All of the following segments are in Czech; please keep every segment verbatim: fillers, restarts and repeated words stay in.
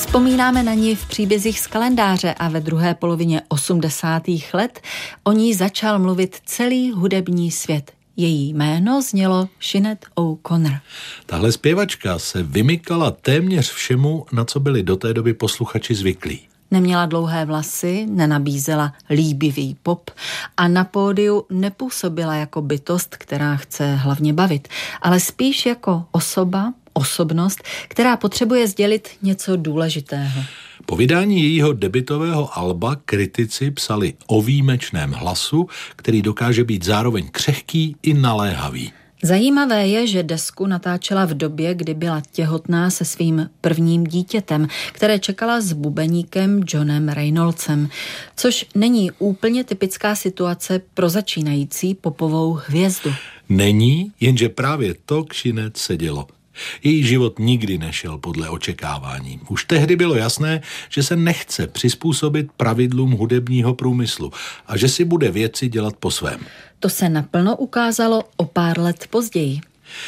Vzpomínáme na ní v příbězích z kalendáře a ve druhé polovině osmdesátých let o ní začal mluvit celý hudební svět. Její jméno znělo Sinéad O'Connor. Tahle zpěvačka se vymykala téměř všemu, na co byli do té doby posluchači zvyklí. Neměla dlouhé vlasy, nenabízela líbivý pop a na pódiu nepůsobila jako bytost, která chce hlavně bavit, ale spíš jako osoba, osobnost, která potřebuje sdělit něco důležitého. Po vydání jejího debutového alba kritici psali o výjimečném hlasu, který dokáže být zároveň křehký i naléhavý. Zajímavé je, že desku natáčela v době, kdy byla těhotná se svým prvním dítětem, které čekala s bubeníkem Johnem Reynoldsem, což není úplně typická situace pro začínající popovou hvězdu. Není, jenže právě to k Sinéad sedělo. Její život nikdy nešel podle očekávání. Už tehdy bylo jasné, že se nechce přizpůsobit pravidlům hudebního průmyslu a že si bude věci dělat po svém. To se naplno ukázalo o pár let později.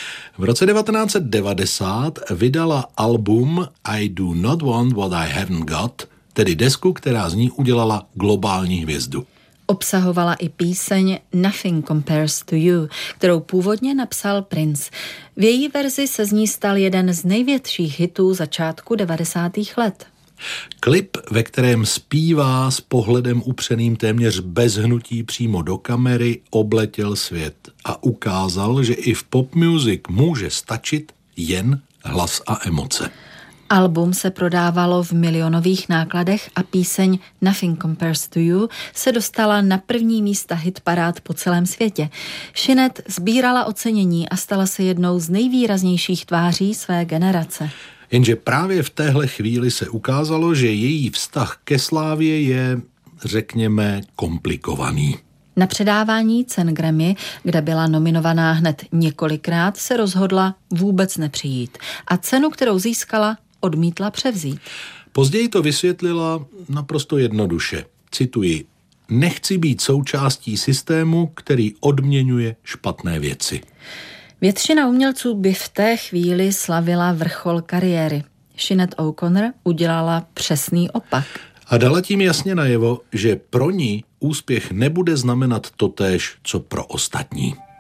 V roce devatenáct set devadesát vydala album I Do Not Want What I Haven't Got, tedy desku, která z ní udělala globální hvězdu. Obsahovala i píseň Nothing Compares to You, kterou původně napsal Prince. V její verzi se z ní stal jeden z největších hitů začátku devadesátých let. Klip, ve kterém zpívá s pohledem upřeným téměř bez hnutí přímo do kamery, obletěl svět a ukázal, že i v pop music může stačit jen hlas a emoce. Album se prodávalo v milionových nákladech a píseň Nothing Compares to You se dostala na první místa hitparád po celém světě. Sinéad sbírala ocenění a stala se jednou z nejvýraznějších tváří své generace. Jenže právě v téhle chvíli se ukázalo, že její vztah ke slávě je, řekněme, komplikovaný. Na předávání cen Grammy, kde byla nominovaná hned několikrát, se rozhodla vůbec nepřijít a cenu, kterou získala, odmítla převzít. Později to vysvětlila naprosto jednoduše. Cituji: nechci být součástí systému, který odměňuje špatné věci. Většina umělců by v té chvíli slavila vrchol kariéry. Sinéad O'Connor udělala přesný opak. A dala tím jasně najevo, že pro ní úspěch nebude znamenat totéž, co pro ostatní.